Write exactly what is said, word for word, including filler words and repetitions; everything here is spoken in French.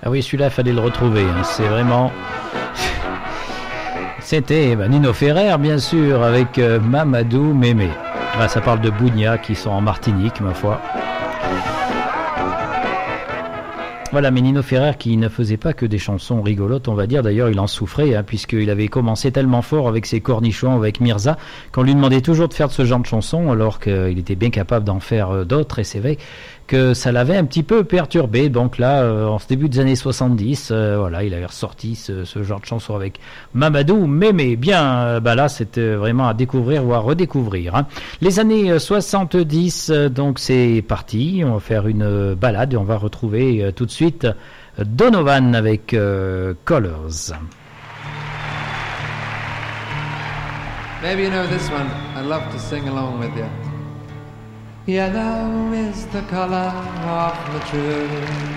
Ah oui, celui-là, il fallait le retrouver. Hein. C'est vraiment... C'était bah, Nino Ferrer, bien sûr, avec euh, Mamadou Mémé. Ah, ça parle de Bougna qui sont en Martinique, ma foi. Voilà, mais Nino Ferrer qui ne faisait pas que des chansons rigolotes, on va dire. D'ailleurs, il en souffrait, hein, puisqu'il avait commencé tellement fort avec ses cornichons, avec Mirza, qu'on lui demandait toujours de faire de ce genre de chansons, alors qu'il était bien capable d'en faire d'autres. Et c'est vrai que ça l'avait un petit peu perturbé. Donc là, euh, en ce début des années soixante-dix, euh, voilà, il avait ressorti ce, ce genre de chansons avec Mamadou Mémé. Bien, euh, bah là, c'était vraiment à découvrir ou à redécouvrir. Hein. Les années soixante-dix, euh, donc c'est parti. On va faire une balade et on va retrouver euh, tout de suite Donovan avec euh, Colors. Maybe you know this one. I'd love to sing along with you. Yellow is the color of maturity.